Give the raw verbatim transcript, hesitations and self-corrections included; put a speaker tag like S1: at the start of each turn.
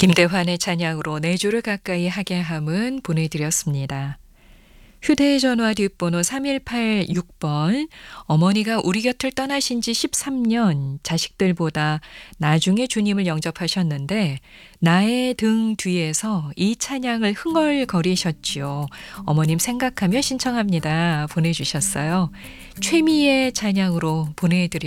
S1: 김대환의 찬양으로 네 주를 가까이 하게 함은 보내드렸습니다. 휴대전화 뒷번호 삼일팔육 번. 어머니가 우리 곁을 떠나신 지 십삼 년, 자식들보다 나중에 주님을 영접하셨는데 나의 등 뒤에서 이 찬양을 흥얼거리셨지요. 어머님 생각하며 신청합니다. 보내주셨어요. 최미의 찬양으로 보내드렸습니다.